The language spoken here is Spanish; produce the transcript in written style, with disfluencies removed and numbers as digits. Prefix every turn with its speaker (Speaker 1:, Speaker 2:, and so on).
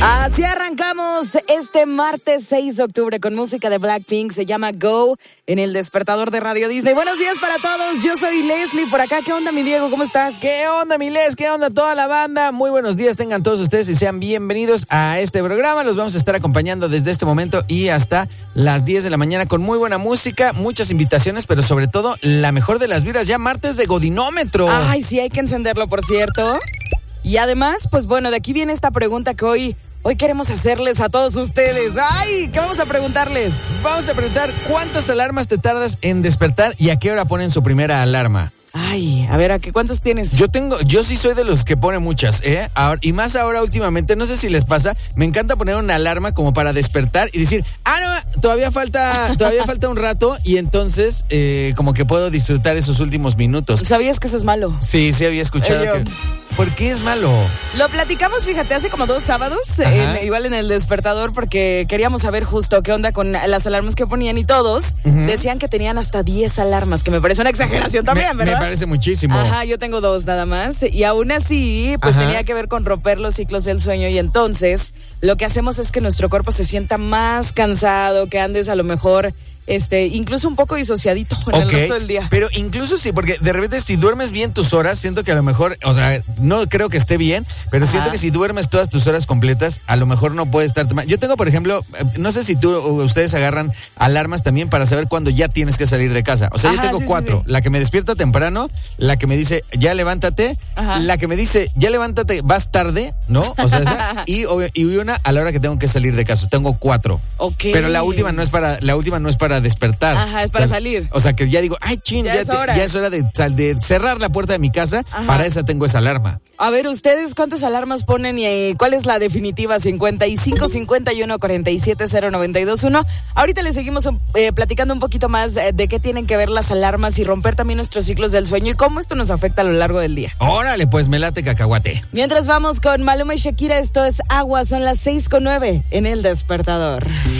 Speaker 1: Así arrancamos este martes 6 de octubre con música de Blackpink. Se llama Go en el despertador de Radio Disney. Buenos días para todos. Yo soy Leslie por acá. ¿Qué onda, mi Diego? ¿Cómo estás?
Speaker 2: ¿Qué onda, mi Les? ¿Qué onda toda la banda? Muy buenos días tengan todos ustedes y sean bienvenidos a este programa. Los vamos a estar acompañando desde este momento y hasta las 10 de la mañana con muy buena música, muchas invitaciones, pero sobre todo la mejor de las vibras. Ya martes de Godinómetro.
Speaker 1: Ay, sí, hay que encenderlo, por cierto. Y además, pues bueno, de aquí viene esta pregunta que hoy queremos hacerles a todos ustedes. ¡Ay! ¿Qué vamos a preguntarles?
Speaker 2: Vamos a preguntar cuántas alarmas te tardas en despertar y a qué hora ponen su primera alarma.
Speaker 1: Ay, a ver, ¿cuántas tienes?
Speaker 2: Yo sí soy de los que pone muchas, y más ahora últimamente, no sé si les pasa, me encanta poner una alarma como para despertar y decir, no, todavía falta un rato, y entonces como que puedo disfrutar esos últimos minutos.
Speaker 1: ¿Sabías que eso es malo?
Speaker 2: Sí, había escuchado que... ¿Por qué es malo?
Speaker 1: Lo platicamos, fíjate, hace como 2 sábados, igual en el despertador, porque queríamos saber justo qué onda con las alarmas que ponían y todos decían que tenían hasta 10 alarmas, que me parece una exageración también, ¿verdad?
Speaker 2: Me parece muchísimo.
Speaker 1: Ajá, yo tengo 2 nada más, y aún así, pues tenía que ver con romper los ciclos del sueño, y entonces lo que hacemos es que nuestro cuerpo se sienta más cansado, que andes a lo mejor... incluso un poco disociadito en el resto del día.
Speaker 2: Pero incluso sí, porque de repente si duermes bien tus horas, siento que a lo mejor, o sea, no creo que esté bien, pero siento que si duermes todas tus horas completas, a lo mejor no puedes estar... Yo tengo, por ejemplo, no sé si ustedes agarran alarmas también para saber cuándo ya tienes que salir de casa. O sea, yo tengo 4. Sí. La que me despierta temprano, la que me dice, ya levántate, la que me dice, ya levántate, vas tarde, ¿no? O sea, esa, y una a la hora que tengo que salir de casa. Tengo 4.
Speaker 1: Okay.
Speaker 2: Pero la última no es para despertar.
Speaker 1: Ajá, es para salir.
Speaker 2: O sea, que ya digo, ay, chin, ya es hora de cerrar la puerta de mi casa. Ajá. Para esa tengo esa alarma.
Speaker 1: A ver, ¿ustedes cuántas alarmas ponen y cuál es la definitiva? 55 51 47 0921. Ahorita les seguimos platicando un poquito más de qué tienen que ver las alarmas y romper también nuestros ciclos del sueño y cómo esto nos afecta a lo largo del día.
Speaker 2: Órale, pues me late cacahuate.
Speaker 1: Mientras vamos con Maluma y Shakira, esto es Agua, son las 6:09 en el despertador.